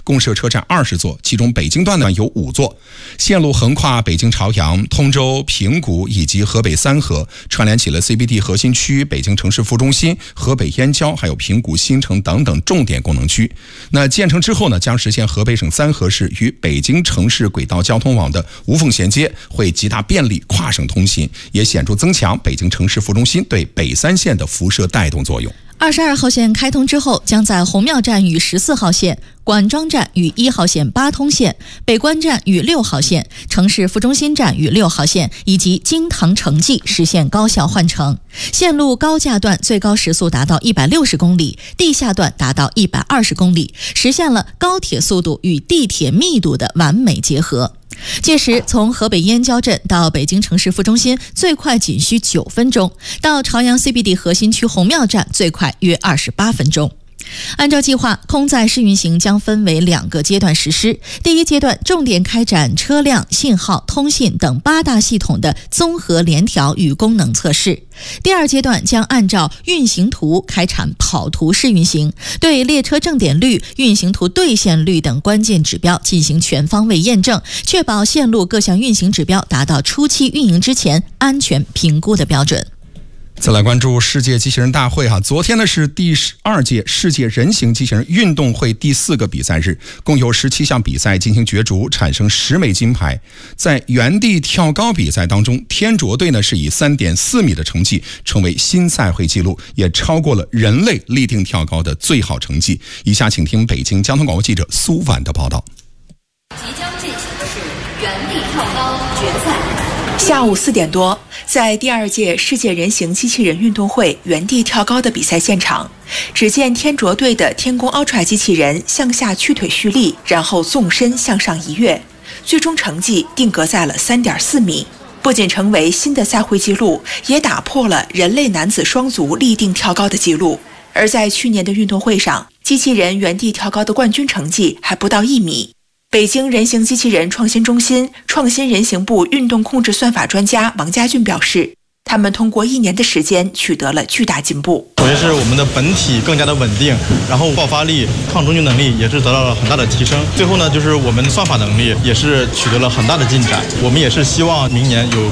共设车站20座，其中北京段呢有5座。线路横跨北京朝阳、通州、平谷以及河北三河，串联起了 CBD 核心区、北京城市副中心、河北燕郊还有平谷新城等等重点功能区。那建成之后呢，将实现河北省三河市与北京城市轨道交通网的无缝衔接，会极大便利跨省通行，也显著增强北京城市副中心对北3线的辐射带动作用。 22号线开通之后，将在红庙站与14号线、管庄站与1号线八通线、北关站与6号线、城市副中心站与6号线以及京唐城际实现高效换乘。线路高架段最高时速达到160公里，地下段达到120公里，实现了高铁速度与地铁密度的完美结合。届时，从河北燕郊镇到北京城市副中心最快仅需9分钟，到朝阳 CBD 核心区红庙站最快约28分钟。按照计划，空载试运行将分为2个阶段实施。第一阶段重点开展车辆、信号、通信等8大系统的综合联调与功能测试。第二阶段将按照运行图开展跑图试运行，对列车正点率、运行图兑现率等关键指标进行全方位验证，确保线路各项运行指标达到初期运营之前安全评估的标准。 再来关注世界机器人大会昨天呢是第12届世界人形机器人运动会第4个比赛日，共有17项比赛进行角逐，产生10枚金牌。在原地跳高比赛当中，天卓队呢是以3.4米的成绩成为新赛会纪录，也超过了人类立定跳高的最好成绩。以下请听北京交通广播记者苏婉的报道。 即将进行的是原地跳高决赛。 下午4点多，在第2届世界人形机器人运动会原地跳高的比赛现场，只见天卓队的天宫 Ultra 机器人向下屈腿蓄力，然后纵身向上一跃，最终成绩定格在了3.4米，不仅成为新的赛会纪录，也打破了人类男子双足立定跳高的纪录。而在去年的运动会上，机器人原地跳高的冠军成绩还不到1米。北京人形机器人创新中心创新人形部运动控制算法专家王家俊表示，他们通过1年的时间取得了巨大进步。 首先是我们的本体更加的稳定，然后爆发力、抗中距能力也是得到了很大的提升。最后呢，就是我们算法能力也是取得了很大的进展。我们也是希望明年有